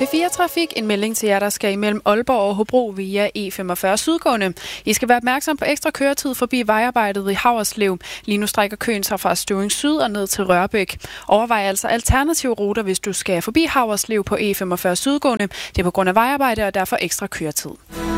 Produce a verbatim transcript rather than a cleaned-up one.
P fire Trafik, en melding til jer, der skal imellem Aalborg og Hobro via E femogfyrre sydgående. I skal være opmærksom på ekstra køretid forbi vejarbejdet i Haverslev. Lige nu strækker køen sig fra Støvring Syd og ned til Rørbæk. Overvej altså alternative ruter, hvis du skal forbi Haverslev på E femogfyrre sydgående. Det er på grund af vejarbejde og derfor ekstra køretid.